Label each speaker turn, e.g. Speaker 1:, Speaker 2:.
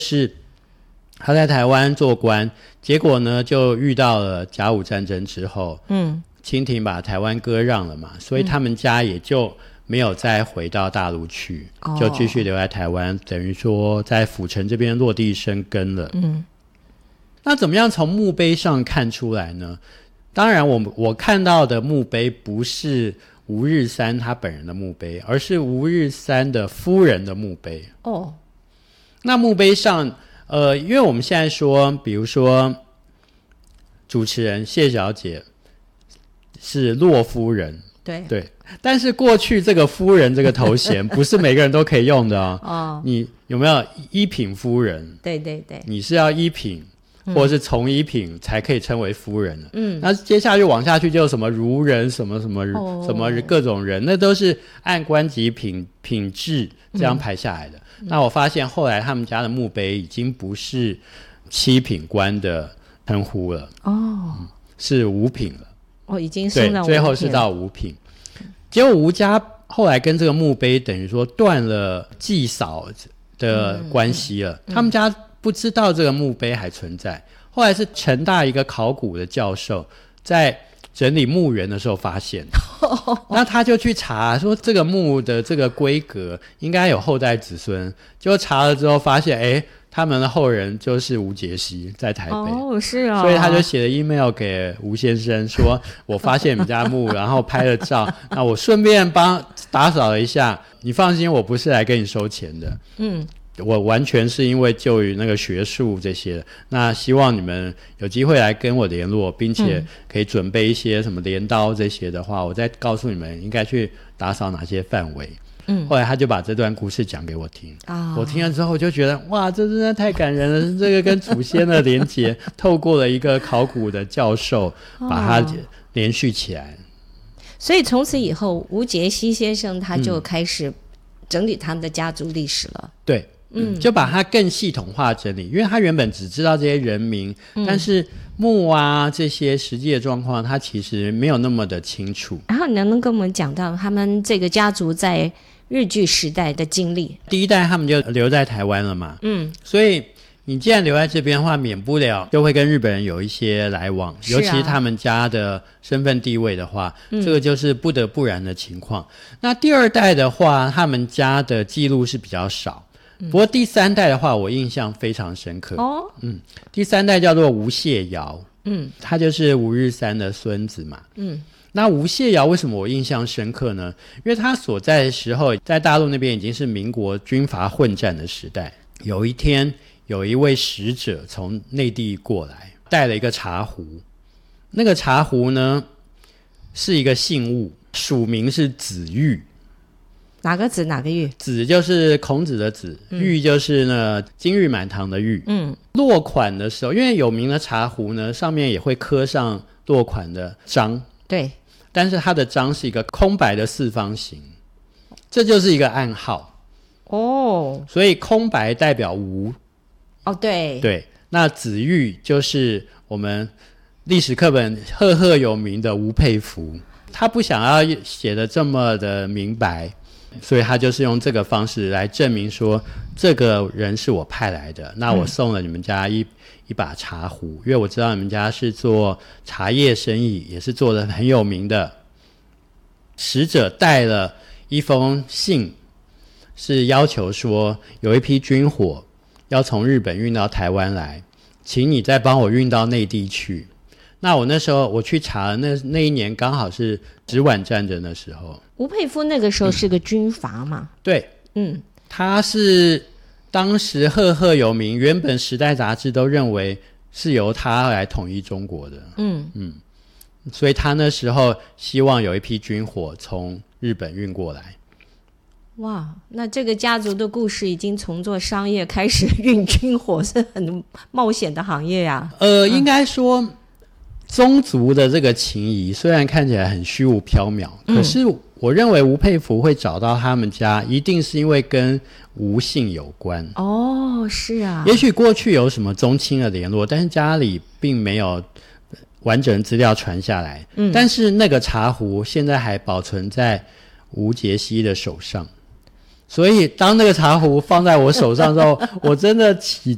Speaker 1: 是他在台湾做官，结果呢就遇到了甲午战争之后，清廷把台湾割让了嘛，所以他们家也就没有再回到大陆去，就继续留在台湾，等于说在府城这边落地生根了。那怎么样从墓碑上看出来呢？当然我看到的墓碑不是吴日三他本人的墓碑，而是吴日三的夫人的墓碑。那墓碑上因为我们现在说比如说主持人谢小姐是骆夫人，对，但是过去这个夫人这个头衔不是每个人都可以用的哦。你有没有一品夫人？对，你是要一品或者是从一品才可以称为夫人的。那接下去往下去就有什么儒人什么什么什么各种人，那都是按官级品质这样排下来的。那我发现后来他们家的墓碑已经不是七品官的称呼了，是五品了。已经升到五品了。对，最后是到五品。结果吴家后来跟这个墓碑等于说断了祭扫的关系了，他们家不知道这个墓碑还存在。后来是成大一个考古的教授在整理墓园的时候发现那他就去查说这个墓的这个规格应该有后代子孙，结果查了之后发现他们的后人就是吴杰西在台北。是哦，所以他就写了 email 给吴先生说我发现你们家墓然后拍了照那我顺便帮打扫了一下，你放心我不是来跟你收钱的，我完全是因为就于那个学术这些，那希望你们有机会来跟我联络，并且可以准备一些什么镰刀这些的话，我再告诉你们应该去打扫哪些范围。后来他就把这段故事讲给我听，我听了之后就觉得哇，这真的太感人了，这个跟祖先的连结透过了一个考古的教授把它连续起来。
Speaker 2: 所以从此以后吴杰西先生他就开始整理他们的家族历史了。
Speaker 1: 对，就把它更系统化整理，因为他原本只知道这些人名，但是墓啊这些实际的状况他其实没有那么的清楚。
Speaker 2: 然后你能不能跟我们讲到他们这个家族在日据时代的经历？
Speaker 1: 第一代他们就留在台湾了嘛，所以你既然留在这边的话，免不了就会跟日本人有一些来往，尤其是他们家的身份地位的话，这个就是不得不然的情况。那第二代的话，他们家的记录是比较少，不过第三代的话我印象非常深刻。第三代叫做吴谢尧，他就是吴日三的孙子嘛。那吴谢尧为什么我印象深刻呢？因为他所在的时候在大陆那边已经是民国军阀混战的时代。有一天有一位使者从内地过来，带了一个茶壶，那个茶壶呢是一个信物，署名是子玉。
Speaker 2: 哪个子哪个玉？
Speaker 1: 子就是孔子的子，玉就是呢金玉满堂的玉。落款的时候，因为有名的茶壶呢上面也会刻上落款的章，对，但是它的章是一个空白的四方形，这就是一个暗号。所以空白代表无。对，那子玉就是我们历史课本赫赫有名的吴佩孚，他不想要写得这么的明白，所以他就是用这个方式来证明说这个人是我派来的，那我送了你们家一把茶壶，因为我知道你们家是做茶叶生意，也是做得很有名的。使者带了一封信，是要求说有一批军火要从日本运到台湾来，请你再帮我运到内地去。那我那时候我去查了，那一年刚好是直皖战争的时候。
Speaker 2: 吴佩孚那个时候是个军阀嘛？
Speaker 1: 对，他是当时赫赫有名，原本时代杂志都认为是由他来统一中国的。所以他那时候希望有一批军火从日本运过来。
Speaker 2: 哇，那这个家族的故事已经从做商业开始运军火，是很冒险的行业呀。
Speaker 1: 应该说宗族的这个情谊虽然看起来很虚无缥缈，可是我认为吴佩孚会找到他们家一定是因为跟吴姓有关。
Speaker 2: 是啊，
Speaker 1: 也许过去有什么宗亲的联络，但是家里并没有完整资料传下来。但是那个茶壶现在还保存在吴杰西的手上，所以当那个茶壶放在我手上之后我真的起